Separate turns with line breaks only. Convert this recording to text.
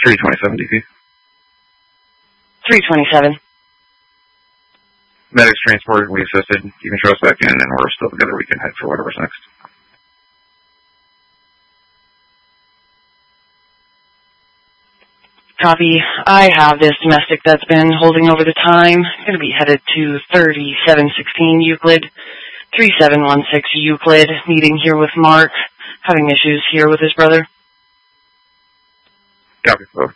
327 DP.
327.
Medics transported, we assisted. You can show us back in, and we're still together. We can head for whatever's next.
Copy. I have this domestic that's been holding over the time. Going to be headed to 3716 Euclid, 3716 Euclid. Meeting here with Mark. Having issues here with his brother.
Copy. Over.